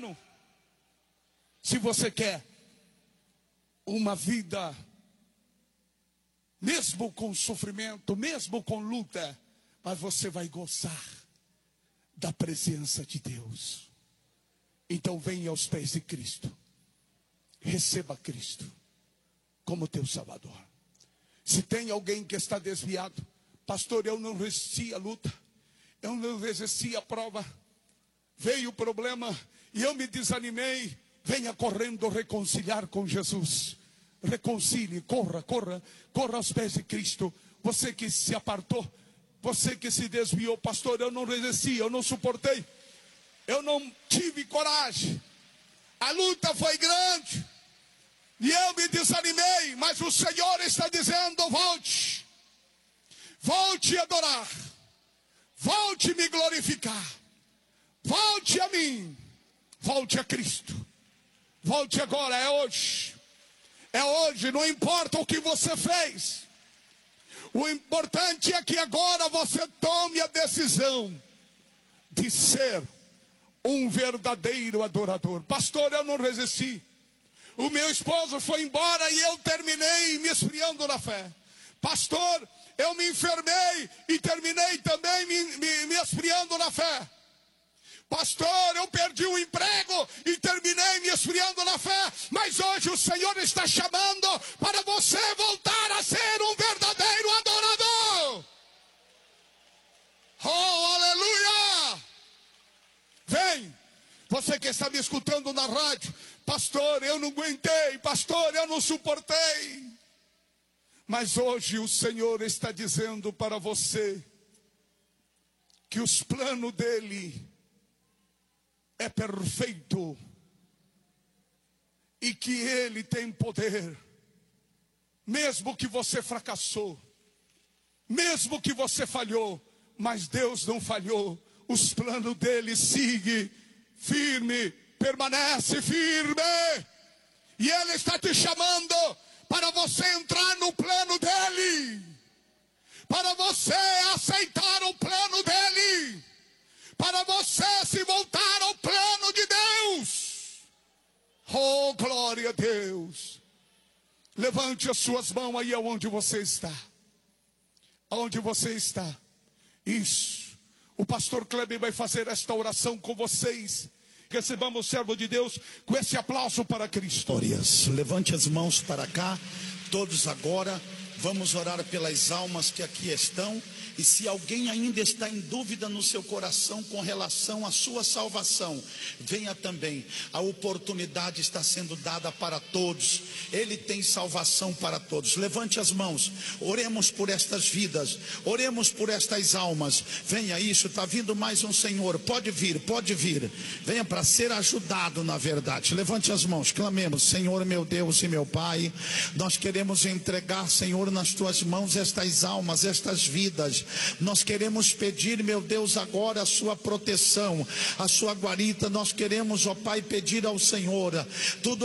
plano. Se você quer uma vida, mesmo com sofrimento, mesmo com luta, mas você vai gozar da presença de Deus. Então venha aos pés de Cristo. Receba Cristo como teu Salvador. Se tem alguém que está desviado, pastor, eu não resisti à luta, eu não resisti à prova, veio o problema e eu me desanimei. Venha correndo reconciliar com Jesus. Reconcilie, corra aos pés de Cristo. Você que se apartou, você que se desviou, pastor, eu não resisti, eu não suportei, eu não tive coragem, a luta foi grande e eu me desanimei, mas o Senhor está dizendo: volte a adorar, volte me glorificar, volte a mim, volte a Cristo, volte agora, é hoje, não importa o que você fez, o importante é que agora você tome a decisão de ser um verdadeiro adorador. Pastor, eu não resisti, o meu esposo foi embora e eu terminei me esfriando na fé. Pastor, eu me enfermei e terminei também me esfriando na fé. Pastor, eu perdi o emprego e terminei me esfriando na fé. Mas hoje o Senhor está chamando para você voltar a ser um verdadeiro adorador. Oh, aleluia! Vem, você que está me escutando na rádio. Pastor, eu não aguentei. Pastor, eu não suportei. Mas hoje o Senhor está dizendo para você que os planos dele é perfeito e que ele tem poder. Mesmo que você fracassou, mesmo que você falhou, mas Deus não falhou. Os planos dele seguem firme, permanece firme. E ele está te chamando para você entrar no plano dele, para você aceitar o plano dele, para você se voltar ao plano de Deus. Oh, glória a Deus. Levante as suas mãos aí aonde você está. Aonde você está. Isso. O pastor Kleber vai fazer esta oração com vocês. Recebamos o servo de Deus com esse aplauso para Cristo. Levante as mãos para cá, todos agora. Vamos orar pelas almas que aqui estão. E se alguém ainda está em dúvida no seu coração com relação à sua salvação, venha também. A oportunidade está sendo dada para todos. Ele tem salvação para todos. Levante as mãos. Oremos por estas vidas. Oremos por estas almas. Venha, isso, está vindo mais um Senhor. Pode vir, pode vir. Venha para ser ajudado, na verdade. Levante as mãos, clamemos. Senhor, meu Deus e meu Pai, nós queremos entregar, Senhor, nas tuas mãos estas almas, estas vidas. Nós queremos pedir, meu Deus, agora a sua proteção, a sua guarita. Nós queremos, ó Pai, pedir ao Senhor tudo